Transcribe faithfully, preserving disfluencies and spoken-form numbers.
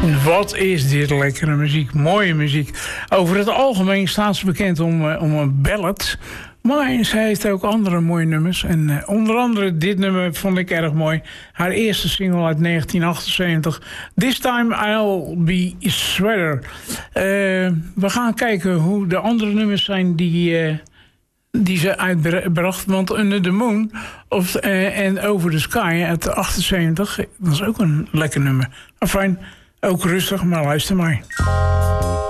Wat is dit lekkere muziek, mooie muziek. Over het algemeen staat ze bekend om, uh, om een ballad. Maar zij heeft ook andere mooie nummers. En uh, onder andere dit nummer vond ik erg mooi. Haar eerste single uit negentien achtenzeventig. This Time I'll Be Sweater. Uh, we gaan kijken hoe de andere nummers zijn die... Uh, die ze uitbracht. Want Under the Moon of, uh, en Over the Sky uit achtenzeventig... dat is ook een lekker nummer. Enfin, ook rustig, maar luister maar.